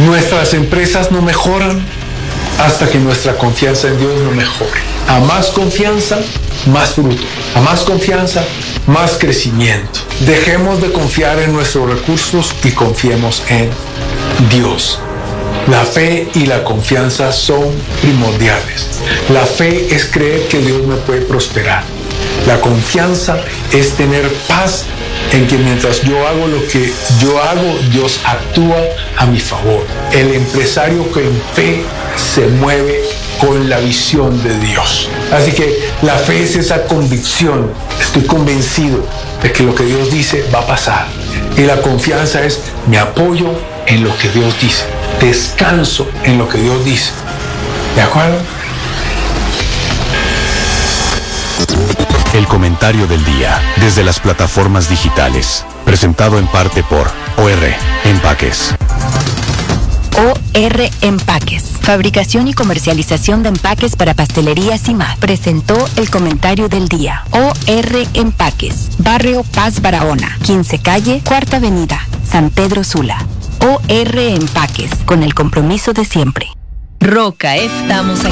Nuestras empresas no mejoran hasta que nuestra confianza en Dios no mejore. A más confianza, más fruto. A más confianza, más crecimiento. Dejemos de confiar en nuestros recursos y confiemos en Dios. La fe y la confianza son primordiales. La fe es creer que Dios me puede prosperar. La confianza es tener paz en que mientras yo hago lo que yo hago, Dios actúa a mi favor. El empresario que en fe se mueve con la visión de Dios. Así que la fe es esa convicción. Estoy convencido de que lo que Dios dice va a pasar. Y la confianza es me apoyo en lo que Dios dice. Descanso en lo que Dios dice. ¿De acuerdo? El comentario del día desde las plataformas digitales. Presentado en parte por OR Empaques. OR Empaques, fabricación y comercialización de empaques para pastelerías y más. Presentó el comentario del día. OR Empaques, Barrio Paz Barahona, 15 Calle, Cuarta Avenida, San Pedro Sula. OR Empaques, con el compromiso de siempre. Roca, estamos aquí.